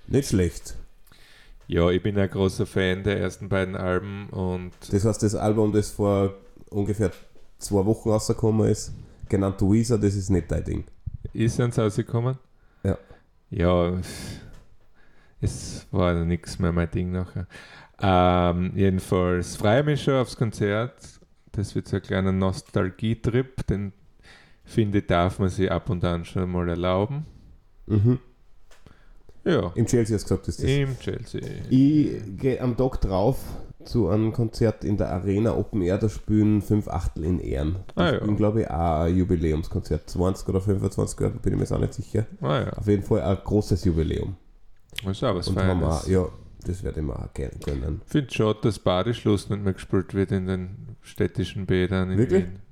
Nicht schlecht. Ja, ich bin ein großer Fan der ersten beiden Alben und Das heißt, das Album, das vor ungefähr 2 Wochen rausgekommen ist, genannt Weezer, das ist nicht dein Ding. ist eins rausgekommen. Ja. Ja, es war nichts mehr mein Ding nachher. Jedenfalls freue ich mich schon aufs Konzert. Das wird so ein kleiner Nostalgie-Trip, den finde ich, darf man sich ab und an schon mal erlauben. Mhm. Ja, Im Chelsea hast du gesagt, ist das. im Chelsea. Ich gehe am Tag drauf zu einem Konzert in der Arena Open Air, da spielen 5 Achtel in Ehren. Ah, Das ja. spielen, glaube ich, auch ein Jubiläumskonzert. 20 oder 25 Jahre, bin ich mir jetzt auch nicht sicher. Ah ja, Auf jeden Fall ein großes Jubiläum. das ist auch was Und haben Feines. auch, ja, das werde ich mir auch gerne gönnen. Ich finde schon, dass Badeschluss nicht mehr gespielt wird in den städtischen Bädern in Wirklich? Wien.